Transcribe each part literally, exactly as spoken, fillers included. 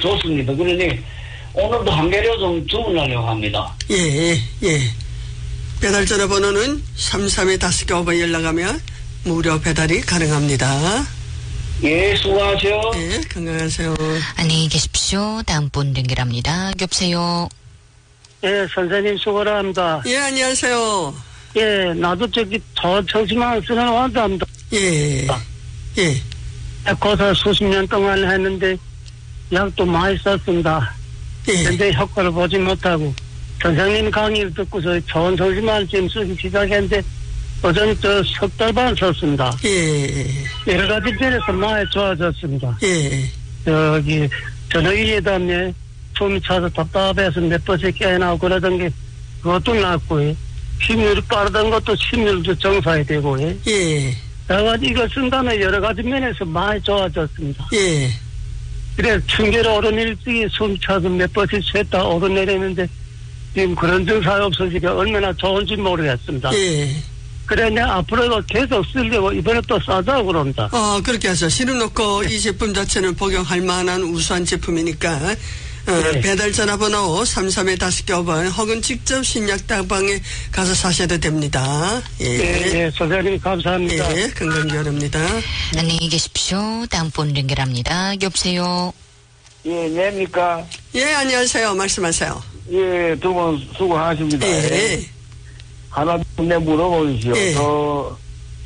좋습니다. 그러니 오늘도 한 개로 좀 주문하려고 합니다. 예, 예. 배달 전화번호는 삼삼에 다섯 개 오번 연락하면 무료 배달이 가능합니다. 예, 수고하세요. 예, 건강하세요. 안녕히 계십시오. 다음 분 연결합니다. 여보세요. 예, 선생님 수고를 합니다. 예, 안녕하세요. 예, 나도 저기 저 정신만 쓰는 환자입니다. 예, 예. 고사 수십 년 동안 했는데 약도 많이 썼습니다. 예. 근데 효과를 보지 못하고 선생님 강의를 듣고서 좋은 정신만 지금 쓰기 시작했는데 어전 저 석 달 반 썼습니다. 예. 여러 가지 면에서 많이 좋아졌습니다. 예. 저기 저녁에 다음에 숨이 차서 답답해서 몇 번씩 깨어나고 그러던 게 그것도 낫고요. 심율이 빠르던 것도 심율도 정상이 되고요. 예. 그래가지고 이거 쓴 다음에 여러 가지 면에서 많이 좋아졌습니다. 예. 그래 충계로 오르내리기 숨 차서 몇 번씩 쉬었다 오르내리는데 지금 그런 증상이 없어지니까 얼마나 좋은지 모르겠습니다. 예. 그래 내가 앞으로도 계속 쓰려고 이번에 또 싸자고 그럽니다. 어, 그렇게 하죠. 실어놓고 이 제품 자체는 복용할 만한 우수한 제품이니까 어, 네. 배달 전화번호 삼삼에 다섯 개 오번 혹은 직접 신약다방에 가서 사셔도 됩니다. 예. 예, 예, 선생님 감사합니다. 예, 건강기원입니다. 안녕히 계십시오. 다음 분 연결합니다. 여보세요. 예, 냅니까? 예, 안녕하세요. 말씀하세요. 예, 두 분 수고하십니다. 예. 하나 내 물어보시오. 예. 저,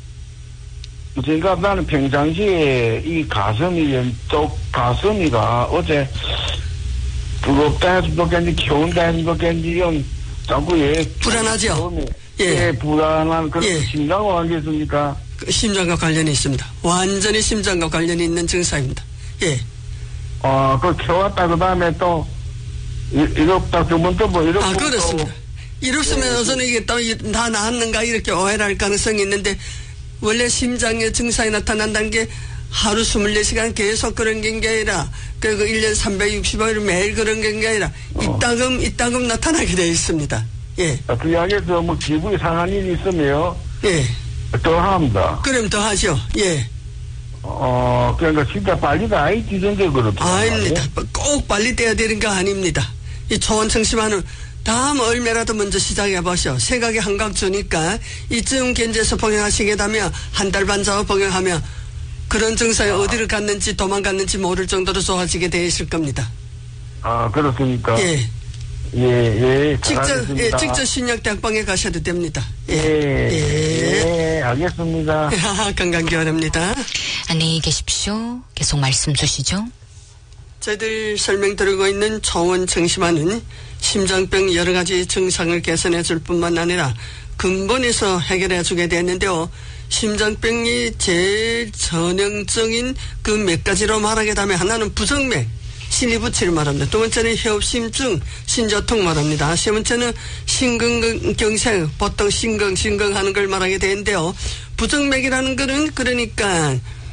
제가 나는 평상시에 이 가슴이 왼쪽 가슴이가 어제 부럽다 해서 그렇겠지 겨운다 해서 그렇겠지 좀 자꾸 예 불안하죠? 예, 예. 예 불안한 그런 예. 심장과 관계있습니까? 그 심장과 관련이 있습니다. 완전히 심장과 관련이 있는 증상입니다. 예. 어, 그 켜왔다 그 다음에 또 이렇다 두번 또 뭐 이렇게 아, 그렇습니다. 이렇으면서는 이게 또 다 나았는가 이렇게 오해를 할 가능성이 있는데 원래 심장의 증상이 나타난다는 게 하루 스물네 시간 계속 그런 게 아니라 그 일 년 삼백육십오 일 매일 그런 게 아니라 이따금 이따금 나타나게 되어 있습니다. 예. 그 이야기에서 뭐 기분이 상한 일이 있으면 예. 더 합니다. 그럼 더 하죠. 예. 어, 그러니까 진짜 빨리가 아이 뛰던데 그렇죠. 아닙니다. 꼭 빨리 떼야 되는 거 아닙니다. 이 초원 청심환은 다음 얼마라도 먼저 시작해 보시오. 세각이 한각 주니까 이쯤 견제해서 복용하시게 되면 한 달 반 자고 복용하면 그런 증상이 아. 어디를 갔는지 도망갔는지 모를 정도로 좋아지게 되어 있을 겁니다. 아, 그렇습니까? 예. 예, 예. 직접, 예, 직접 신약대학방에 가셔도 됩니다. 예. 예. 예. 예, 알겠습니다. 건강기원입니다. 안녕히 계십시오. 계속 말씀 주시죠. 저희들 설명드리고 있는 초원 청심환은 심장병 여러 가지 증상을 개선해 줄 뿐만 아니라 근본에서 해결해 주게 되는데요. 심장병이 제일 전형적인 그 몇 가지로 말하게 되면 하나는 부정맥, 신이부치를 말합니다. 두 번째는 협심증, 신저통 말합니다. 세 번째는 심근경색, 보통 심근, 심근하는 걸 말하게 되는데요. 부정맥이라는 거는 그러니까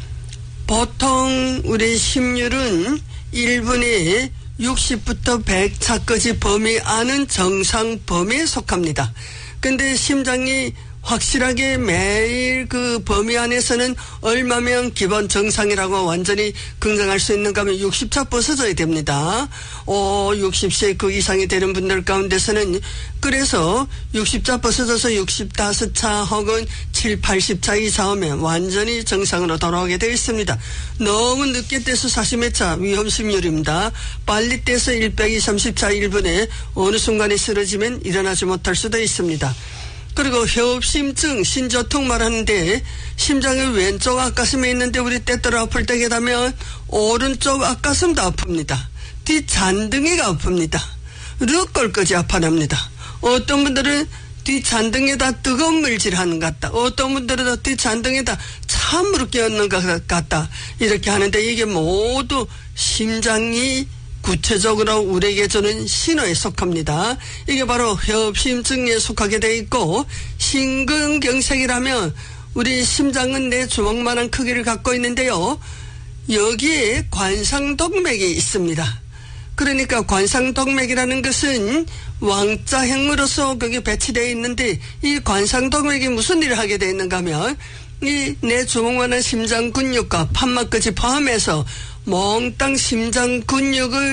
보통 우리 심율은 일 분에 육십부터 백 차까지 범위 안은 정상 범위에 속합니다. 근데 심장이 확실하게 매일 그 범위 안에서는 얼마면 기본 정상이라고 완전히 긍정할 수 있는가 하면 육십 차 벗어져야 됩니다. 오, 육십 세 그 이상이 되는 분들 가운데서는 그래서 육십 차 벗어져서 육십오 차 혹은 칠, 팔십 차 이상이면 완전히 정상으로 돌아오게 되어 있습니다. 너무 늦게 떼서 사십 몇 차 위험심률입니다. 빨리 떼서 백이십 차 일 분에 어느 순간에 쓰러지면 일어나지 못할 수도 있습니다. 그리고 협심증, 신저통 말하는데 심장의 왼쪽 앞가슴에 있는데 우리 때때로 아플 때게 되면 오른쪽 앞가슴도 아픕니다. 뒷잔등이가 아픕니다. 르꼴까지 아파납니다. 어떤 분들은 뒷잔등에다 뜨거운 물질 하는 것 같다. 어떤 분들은 뒷잔등에다 찬물을 끼얹는 것 같다. 이렇게 하는데 이게 모두 심장이 구체적으로 우리에게 주는 신호에 속합니다. 이게 바로 협심증에 속하게 돼 있고 심근경색이라면 우리 심장은 내 주먹만한 크기를 갖고 있는데요. 여기에 관상동맥이 있습니다. 그러니까 관상동맥이라는 것은 왕자형으로서 거기 배치되어 있는데 이 관상동맥이 무슨 일을 하게 되어 있는가 하면 이 내 주먹만한 심장 근육과 판막까지 포함해서 몽땅 심장 근육을